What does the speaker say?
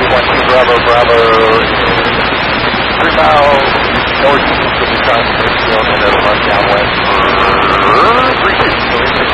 Bravo, Bravo, 3 miles northeast of the Wisconsin Field, and